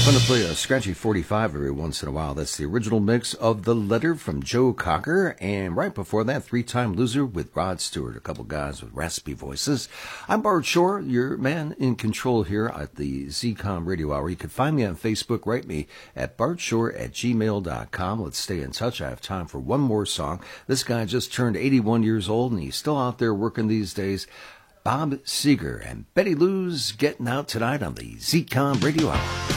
Fun to play a scratchy 45 every once in a while. That's the original mix of The Letter from Joe Cocker. And right before that, Three-Time Loser with Rod Stewart, a couple guys with raspy voices. I'm Bart Shore, your man in control here at the ZCOM Radio Hour. You can find me on Facebook. Write me at bartshore@gmail.com. Let's stay in touch. I have time for one more song. This guy just turned 81 years old, and he's still out there working these days. Bob Seger and Betty Lou's getting out tonight on the ZCOM Radio Hour.